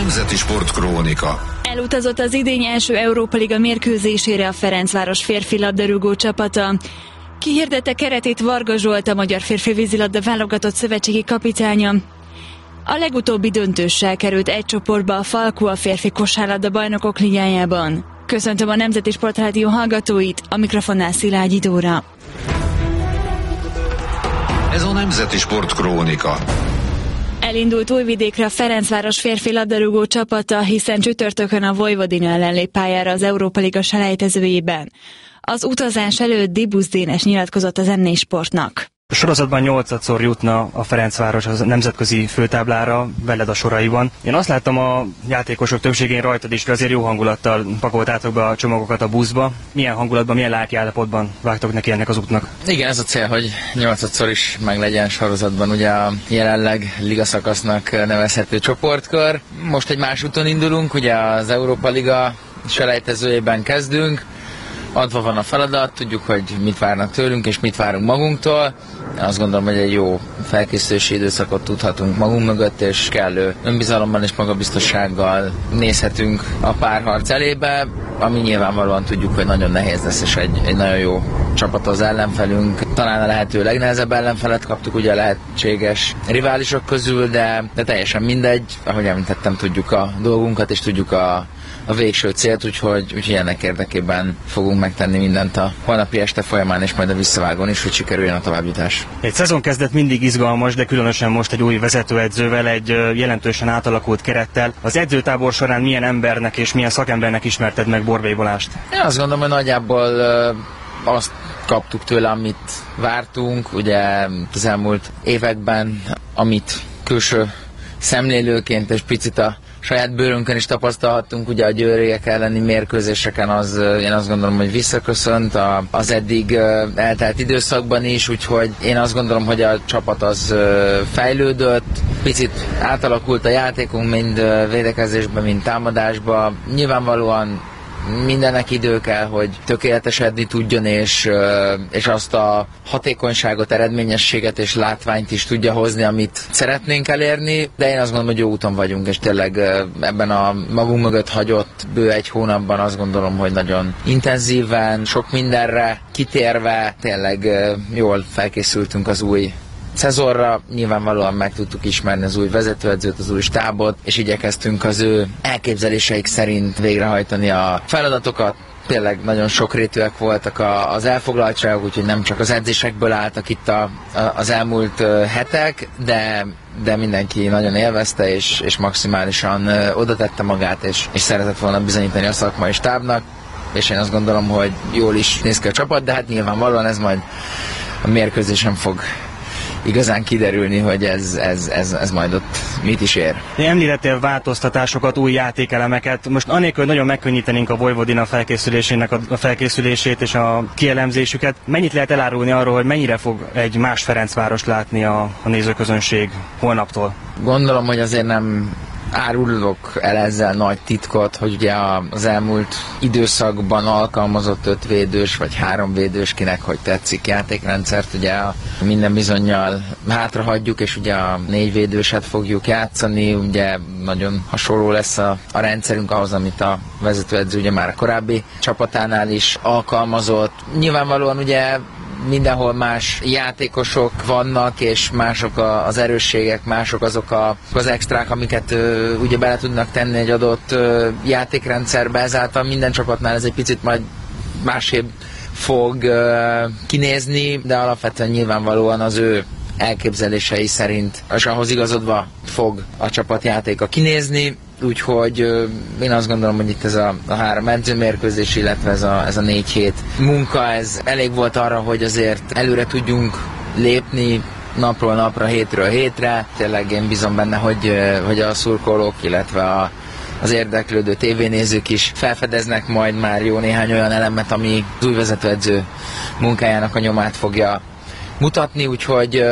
Nemzeti Sportkrónika. Elutazott az idény első Európa Liga mérkőzésére a Ferencváros férfi labdarúgó csapata. Kihirdette keretét Varga Zsolt, a magyar férfi vízilabda válogatott szövetségi kapitánya. A legutóbbi döntőssel került egy csoportba a Falkó a férfi kosárlabda bajnokok ligájában. Köszöntöm a Nemzeti Sportrádió hallgatóit, a mikrofonnál Szilágyi Dóra. Ez a Nemzeti Sportkrónika. Elindult Újvidékre a Ferencváros férfi labdarúgó csapata, hiszen csütörtökön a Vojvodina ellen lép pályára az Európa Liga selejtezőjében. Az utazás előtt Dibusz Dénes nyilatkozott az M4 Sportnak. A sorozatban 8-szor jutna a Ferencváros a nemzetközi főtáblára, veled a soraiban. Én azt láttam a játékosok többségén rajtad is, azért jó hangulattal pakoltátok be a csomagokat a buszba. Milyen hangulatban, milyen lelkiállapotban vágtok neki ennek az útnak? Igen, ez a cél, hogy 8-szor is meg legyen sorozatban ugye a jelenleg ligaszakasznak nevezhető csoportkör. Most egy más úton indulunk, ugye az Európa Liga selejtezőjében kezdünk. Adva van a feladat, tudjuk, hogy mit várnak tőlünk, és mit várunk magunktól. Azt gondolom, hogy egy jó felkészülési időszakot tudhatunk magunk mögött, és kellő önbizalommal és magabiztossággal nézhetünk a párharc elébe, ami nyilvánvalóan tudjuk, hogy nagyon nehéz lesz, és egy nagyon jó csapat az ellenfelünk. Talán a lehető legnehezebb ellenfelet kaptuk ugye a lehetséges riválisok közül, de teljesen mindegy. Ahogy említettem, tudjuk a dolgunkat, és tudjuk a végső célt, úgyhogy ennek érdekében fogunk megtenni mindent a holnapi este folyamán, és majd a visszavágón is, hogy sikerüljön a továbbjutás. Egy szezon kezdet mindig izgalmas, de különösen most egy új vezetőedzővel, egy jelentősen átalakult kerettel. Az edzőtábor során milyen embernek és milyen szakembernek ismerted meg Borbély Balást? Én azt gondolom, hogy nagyjából azt kaptuk tőle, amit vártunk, ugye az elmúlt években, amit külső szemlélőként és picit a saját bőrünkön is tapasztalhattunk, ugye a győriek elleni mérkőzéseken, az én azt gondolom, hogy visszaköszönt az eddig eltelt időszakban is, úgyhogy én azt gondolom, hogy a csapat az fejlődött, picit átalakult a játékunk, mind védekezésben, mind támadásban. Nyilvánvalóan mindennek idő kell, hogy tökéletesedni tudjon, és azt a hatékonyságot, eredményességet és látványt is tudja hozni, amit szeretnénk elérni, de én azt gondolom, hogy jó úton vagyunk, és tényleg ebben a magunk mögött hagyott bő egy hónapban azt gondolom, hogy nagyon intenzíven, sok mindenre kitérve, tényleg jól felkészültünk az új szezonra. Nyilvánvalóan meg tudtuk ismerni az új vezetőedzőt, az új stábot, és igyekeztünk az ő elképzeléseik szerint végrehajtani a feladatokat. Tényleg nagyon sokrétűek voltak az elfoglaltságok, úgyhogy nem csak az edzésekből álltak itt az elmúlt hetek, de mindenki nagyon élvezte, és maximálisan oda tette magát, és szeretett volna bizonyítani a szakmai stábnak, és én azt gondolom, hogy jól is néz ki a csapat, de hát nyilvánvalóan ez majd a mérkőzésen fog igazán kiderülni, hogy ez majd ott mit is ér. Említettél változtatásokat, új játékelemeket. Most anélkül, hogy nagyon megkönnyítenénk a Vojvodina felkészülésének a felkészülését és a kielemzésüket, mennyit lehet elárulni arról, hogy mennyire fog egy más Ferencvárost látni a nézőközönség holnaptól? Gondolom, hogy azért nem árulok el ezzel nagy titkot, hogy ugye az elmúlt időszakban alkalmazott 5 védős vagy 3 védős, kinek hogy tetszik játékrendszert, ugye minden bizonnyal hátrahagyjuk, és ugye a 4 védőset fogjuk játszani, ugye nagyon hasonló lesz a rendszerünk ahhoz, amit a vezetőedző ugye már a korábbi csapatánál is alkalmazott. Nyilvánvalóan ugye mindenhol más játékosok vannak, és mások az erősségek, mások azok az extrák, amiket ugye bele tudnak tenni egy adott játékrendszerbe, ezáltal minden csapatnál ez egy picit majd másképp fog kinézni, de alapvetően nyilvánvalóan az ő elképzelései szerint, és ahhoz igazodva fog a csapatjátéka kinézni, úgyhogy én azt gondolom, hogy itt ez a 3 edzőmérkőzés, illetve ez a 4 hét munka, ez elég volt arra, hogy azért előre tudjunk lépni napról napra, hétről hétre. Tényleg én bízom benne, hogy a szurkolók, illetve az érdeklődő tévénézők is felfedeznek majd már jó néhány olyan elemet, ami az új vezetőedző munkájának a nyomát fogja mutatni, úgyhogy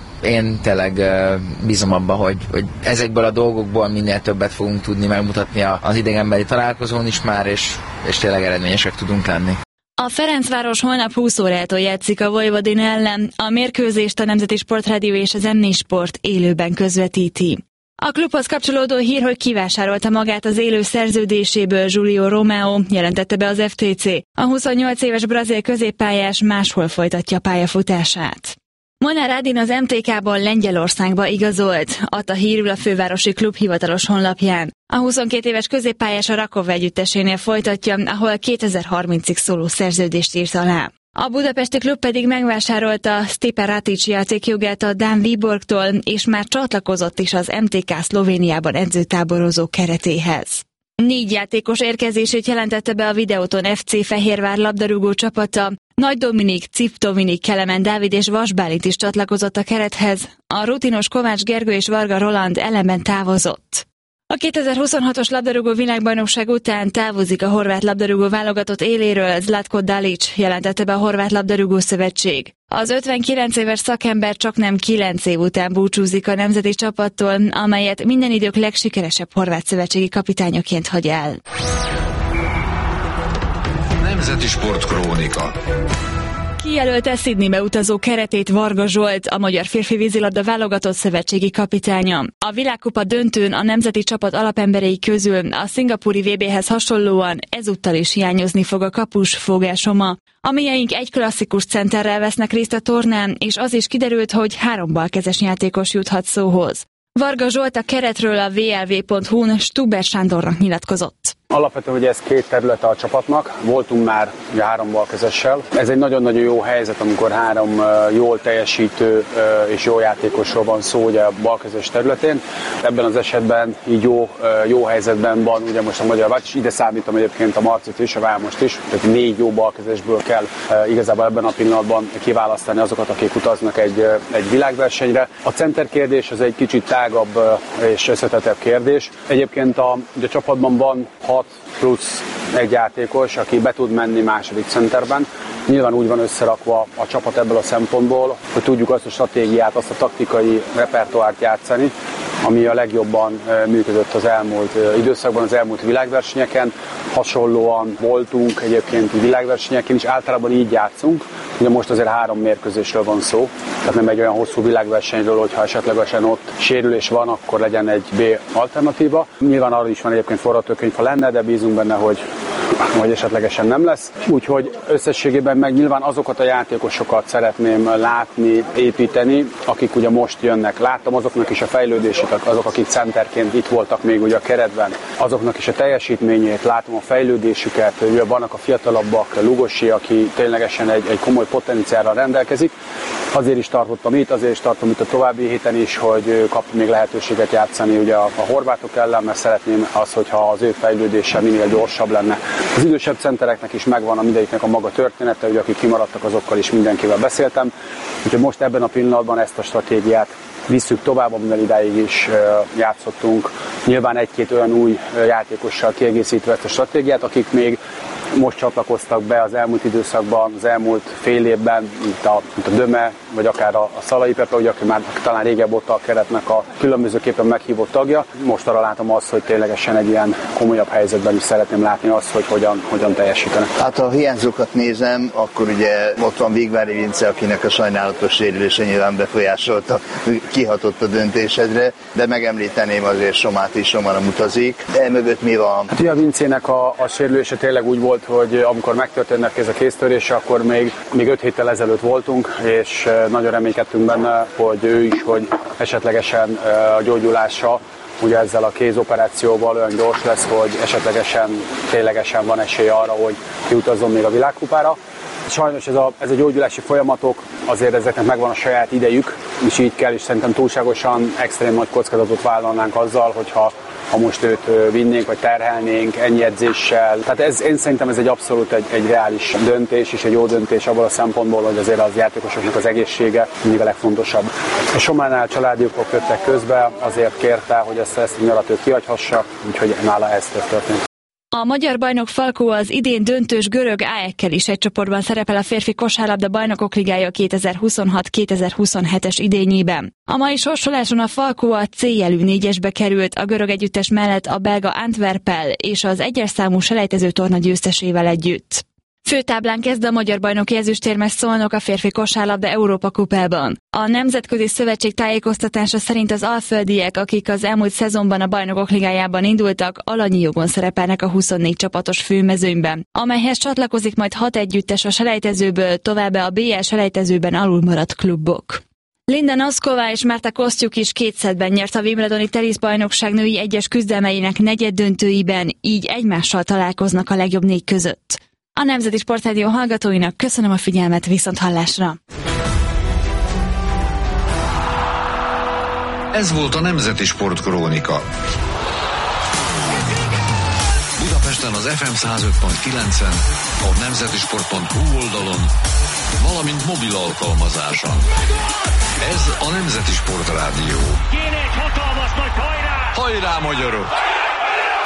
én tényleg bízom abba, hogy ezekből a dolgokból minél többet fogunk tudni megmutatni az idegenbeli találkozón is már, és tényleg eredményesek tudunk lenni. A Ferencváros holnap 20 órától játszik a Vojvodina ellen. A mérkőzést a Nemzeti Sportrádió és az M4 Sport élőben közvetíti. A klubhoz kapcsolódó hír, hogy kivásárolta magát az élő szerződéséből Julio Romeo, jelentette be az FTC. A 28 éves brazil középpályás máshol folytatja pályafutását. Molnár Ádin az MTK-ból Lengyelországba igazolt, adta hírül a fővárosi klub hivatalos honlapján. A 22 éves középpályás a Rakov együttesénél folytatja, ahol 2030-ig szóló szerződést írt alá. A budapesti klub pedig megvásárolta Stipe Ratic játékjogát a dán Viborgtól, és már csatlakozott is az MTK Szlovéniában edzőtáborozó keretéhez. 4 játékos érkezését jelentette be a Videoton FC Fehérvár labdarúgó csapata. Nagy Dominik, Cip Dominik, Kelemen Dávid és Vas Bálint is csatlakozott a kerethez. A rutinos Kovács Gergő és Varga Roland ellenben távozott. A 2026-os labdarúgó világbajnokság után távozik a horvát labdarúgó válogatott éléről Zlatko Dalic, jelentette be a Horvát Labdarúgó Szövetség. Az 59 éves szakember csaknem 9 év után búcsúzik a nemzeti csapattól, amelyet minden idők legsikeresebb horvát szövetségi kapitányaként hagy el. Nemzeti Sportkrónika. Kijelölte Sydneybe utazó keretét Varga Zsolt, a magyar férfi vízilabda válogatott szövetségi kapitánya. A világkupa döntőn a nemzeti csapat alapemberei közül a szingapúri VB-hez hasonlóan ezúttal is hiányozni fog a kapus Fogelsoma. A mieink egy klasszikus centerrel vesznek részt a tornán, és az is kiderült, hogy 3 balkezes játékos juthat szóhoz. Varga Zsolt a keretről a vlv.hu-n Stuber Sándornak nyilatkozott. Alapvetően, hogy ez 2 területe a csapatnak, voltunk már 3 balkezessel. Ez egy nagyon-nagyon jó helyzet, amikor 3 jól teljesítő és jó játékosról van szó ugye a balkezes területén. Ebben az esetben így jó helyzetben van ugye most a magyar vács, ide számítom egyébként a Marcit és a Vámost is, tehát 4 jó balkezesből kell igazából ebben a pillanatban kiválasztani azokat, akik utaznak egy világversenyre. A center kérdés az egy kicsit tágabb és összetettebb kérdés. Egyébként a csapatban van 6 plusz egy játékos, aki be tud menni második centerben. Nyilván úgy van összerakva a csapat ebből a szempontból, hogy tudjuk azt a stratégiát, azt a taktikai repertoárt játszani, ami a legjobban működött az elmúlt időszakban, az elmúlt világversenyeken. Hasonlóan voltunk egyébként világversenyeken is, általában így játszunk. Ugye most azért 3 mérkőzésről van szó, tehát nem egy olyan hosszú világversenyről, hogyha esetlegesen ott sérülés van, akkor legyen egy B alternatíva. Nyilván arra is van egyébként forgatókönyv, ha lenne, de bízunk benne, hogy esetlegesen nem lesz. Úgyhogy összességében meg nyilván azokat a játékosokat szeretném látni, építeni, akik ugye most jönnek. Láttam azoknak is a fejlődését, azok, akik centerként itt voltak még ugye a keretben, azoknak is a teljesítményét, látom a fejlődésüket, ugye vannak a fiatalabbak, Lugosi, aki ténylegesen egy komoly potenciálral rendelkezik. Azért is tartottam itt a további héten is, hogy kap még lehetőséget játszani ugye a horvátok ellen, mert szeretném azt, hogyha az ő fejlődése minél gyorsabb lenne. Az idősebb centereknek is megvan a mindegyiknek a maga története, ugye akik kimaradtak, azokkal is mindenkivel beszéltem. Úgyhogy most ebben a pillanatban ezt a stratégiát visszük tovább, amivel idáig is játszottunk. Nyilván 1-2 olyan új játékossal kiegészítve ezt a stratégiát, akik még most csatlakoztak be az elmúlt időszakban, az elmúlt fél évben, mint a Döme, vagy akár a Szalai Pepe, ugye, aki már talán régebb ott a keretnek a különbözőképpen meghívott tagja. Most arra látom azt, hogy ténylegesen egy ilyen komolyabb helyzetben is szeretném látni azt, hogy hogyan teljesítenek. Hát ha a hiányzókat nézem, akkor ugye ott van Vigvári Vince, akinek a sajnálatos sérülése nyilván befolyásolta, kihatott a döntésedre, de megemlíteném azért Somát is, Soma nem utazik. De mögött mi van? Hát ugye a Vincének a sérülése tényleg úgy volt, hogy amikor megtörténnek ez a kéztörése, akkor még 5 héttel ezelőtt voltunk, és nagyon reménykedtünk benne, hogy ő is, hogy esetlegesen a gyógyulása ugye ezzel a kézoperációval olyan gyors lesz, hogy esetlegesen ténylegesen van esély arra, hogy kiutazzon még a világkupára. Sajnos ez a gyógyulási folyamatok, azért ezeknek megvan a saját idejük, és így kell, és szerintem túlságosan extrém nagy kockázatot vállalnánk azzal, hogyha most őt vinnénk, vagy terhelnénk ennyi edzéssel. Tehát én szerintem ez egy abszolút egy reális döntés, és egy jó döntés abból a szempontból, hogy azért az játékosoknak az egészsége mindig a legfontosabb. A Sománál családi okok jöttek közbe, azért kérte, hogy ezt a nyarat őt kihagyhassa, úgyhogy nála ez történt. A magyar bajnok Falkó az idén döntős görög AEK-kel is egy csoportban szerepel a férfi kosárlabda bajnokok ligája 2026-2027-es idényében. A mai sorsoláson a Falkó a C jelű 4-esbe került, a görög együttes mellett a belga Antwerppel és az 1-es számú selejtező torna győztesével együtt. Főtáblán kezd a magyar bajnoki ezüstérmes Szolnok a férfi kosárlabda Európa kupában. A Nemzetközi Szövetség tájékoztatása szerint az alföldiek, akik az elmúlt szezonban a Bajnokok Ligájában indultak, alanyi jogon szerepelnek a 24 csapatos főmezőnyben, amelyhez csatlakozik majd 6 együttes a selejtezőből, továbbá a BL selejtezőben alulmaradt klubok. Linda Noskova és Márta Kosztjuk is 2 szettben nyert a Wimbledoni teniszbajnokság női egyes küzdelmeinek negyeddöntőiben, így egymással találkoznak a legjobb 4 között. A Nemzeti Sportrádió hallgatóinak köszönöm a figyelmet, viszonthallásra! Ez volt a Nemzeti Sportkrónika. Budapesten az FM 105.9-en, a nemzetisport.hu oldalon, valamint mobil alkalmazáson. Ez a Nemzeti Sportrádió. Kéne egy hatalmas nagy hajrá! Hajrá, magyarok!